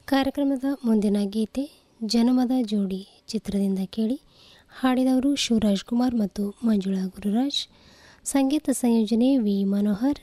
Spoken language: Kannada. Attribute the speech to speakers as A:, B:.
A: ಕಾರ್ಯಕ್ರಮದ ಮುಂದಿನ ಗೀತೆ ಜನ್ಮದ ಜೋಡಿ ಚಿತ್ರದಿಂದ ಕೇಳಿ. ಹಾಡಿದವರು ಶಿವರಾಜ್ ಕುಮಾರ್ ಮತ್ತು ಮಂಜುಳಾ ಗುರುರಾಜ್. ಸಂಗೀತ ಸಂಯೋಜನೆ ವಿ ಮನೋಹರ್.